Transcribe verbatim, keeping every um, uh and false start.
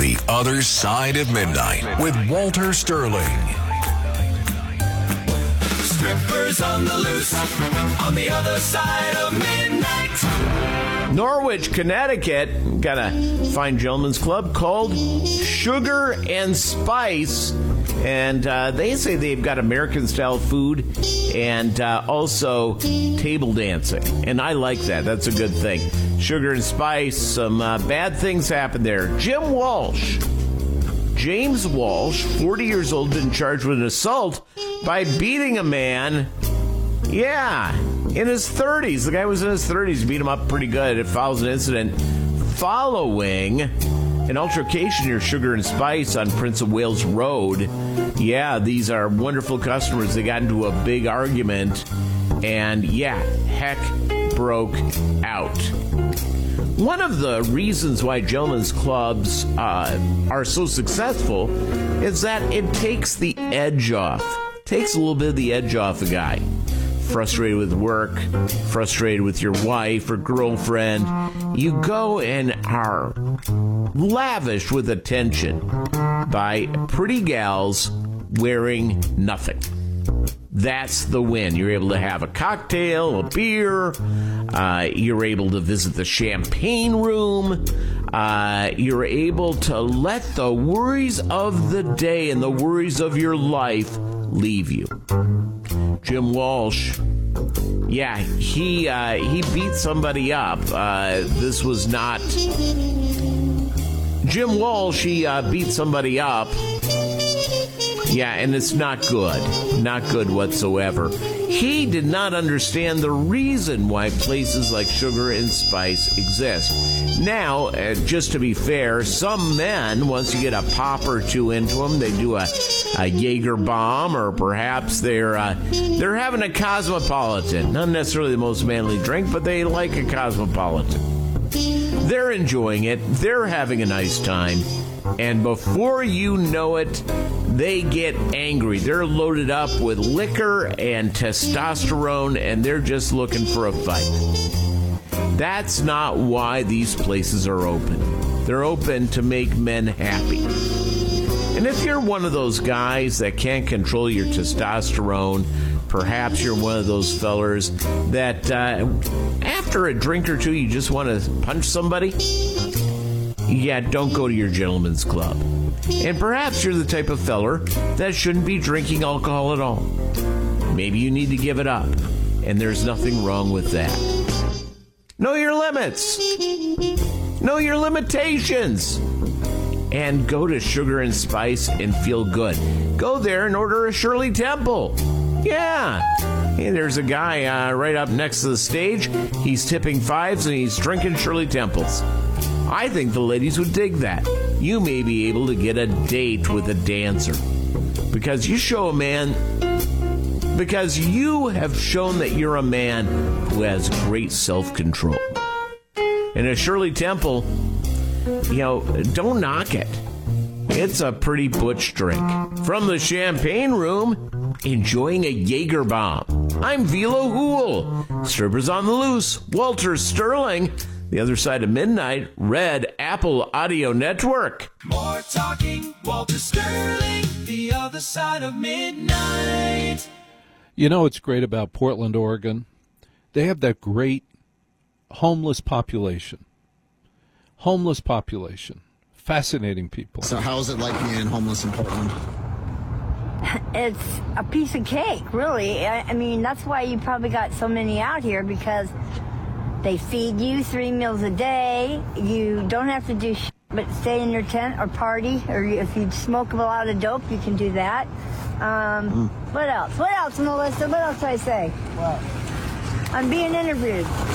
The Other Side of Midnight with Walter Sterling. Strippers on the loose, on the other side of midnight. Norwich, Connecticut, got a fine gentleman's club called Sugar and Spice. And uh, they say they've got American-style food and uh, also table dancing. And I like that. That's a good thing. Sugar and Spice, some uh, bad things happen there. Jim Walsh. James Walsh, forty years old, been charged with an assault by beating a man, yeah, in his thirties. The guy was in his thirties, beat him up pretty good. It follows an incident following an altercation near Sugar and Spice on Prince of Wales Road. Yeah, these are wonderful customers. They got into a big argument, and yeah, heck broke out. One of the reasons why gentlemen's clubs uh, are so successful is that it takes the edge off. Takes a little bit of the edge off a guy. Frustrated with work, frustrated with your wife or girlfriend, you go and are lavished with attention by pretty gals wearing nothing. That's the win. You're able to have a cocktail, a beer. Uh, you're able to visit the champagne room. Uh, you're able to let the worries of the day and the worries of your life leave you. Jim Walsh, yeah, he uh, he beat somebody up. Uh, this was not Jim Walsh. He uh, beat somebody up. Yeah, and it's not good. Not good whatsoever. He did not understand the reason why places like Sugar and Spice exist. Now, uh, just to be fair, some men, once you get a pop or two into them, they do a, a Jaeger bomb, or perhaps they're uh, they're having a Cosmopolitan. Not necessarily the most manly drink, but they like a Cosmopolitan. They're enjoying it. They're having a nice time. And before you know it, they get angry. They're loaded up with liquor and testosterone, and they're just looking for a fight. That's not why these places are open. They're open to make men happy. And if you're one of those guys that can't control your testosterone, perhaps you're one of those fellers that uh, after a drink or two, you just want to punch somebody. Yeah, don't go to your gentleman's club. And perhaps you're the type of feller that shouldn't be drinking alcohol at all. Maybe you need to give it up, and there's nothing wrong with that. Know your limits. Know your limitations. And go to Sugar and Spice and feel good. Go there and order a Shirley Temple. Yeah. Hey, there's a guy uh, right up next to the stage. He's tipping fives and he's drinking Shirley Temples. I think the ladies would dig that. You may be able to get a date with a dancer. Because you show a man, because you have shown that you're a man who has great self-control. And a Shirley Temple, you know, don't knock it. It's a pretty butch drink. From the champagne room, enjoying a Jaeger bomb. I'm Velo Hool. Strippers on the Loose, Walter Sterling. The Other Side of Midnight, Red Apple Audio Network. More talking, Walter Sterling, The Other Side of Midnight. You know what's great about Portland, Oregon? They have that great homeless population. Homeless population. Fascinating people. So how is it like being homeless in Portland? It's a piece of cake, really. I, I mean, that's why you probably got so many out here, because they feed you three meals a day. You don't have to do shit but stay in your tent or party. Or if you smoke a lot of dope, you can do that. Um, mm. What else? What else, Melissa? What else did I say? What? I'm being interviewed.